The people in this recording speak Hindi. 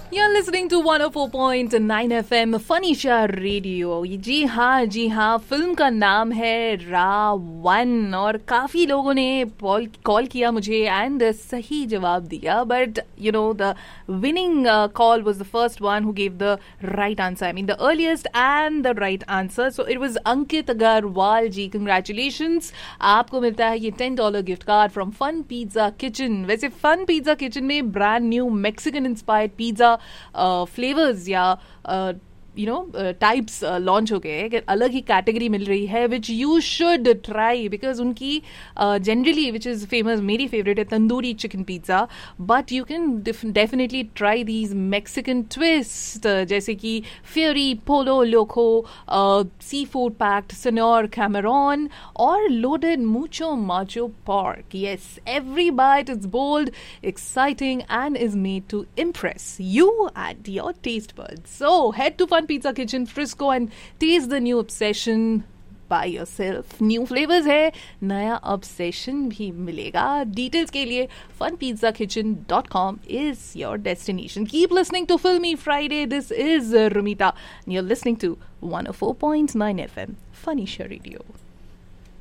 You're listening to 104.9 FM फनीशा radio. जी हाँ, फिल्म का नाम है रावण और काफ़ी लोगों ने कॉल किया मुझे एंड सही जवाब दिया, but you know the winning call was the first one who give the right answer, I mean the earliest and the right answer. So it was Ankit Agarwal ji, congratulations. आपको मिलता है ये $10 gift card from fun pizza kitchen. वैसे फन पिज्जा किचन में brand new Mexican inspired pizza flavours या टाइप्स लॉन्च हो गए, अलग ही कैटेगरी मिल रही है which you should try, because उनकी जनरली विच इज़ फेमस, मेरी फेवरेट है tandoori chicken pizza, but you can definitely try these Mexican twist, जैसे कि फ्यूरी, पोलो लोको, sea food packed Sinor Cameron और loaded मूचो macho pork. Yes, every bite is bold, exciting and is made to impress you and your taste buds. So head to Fun Pizza Kitchen Frisco and taste the new obsession by yourself. New flavors है, नया obsession भी मिलेगा। Details के लिए funpizzakitchen.com is your destination. Keep listening to Filmy Friday. This is Rumita and you're listening to 104.9 FM Funny Show Radio.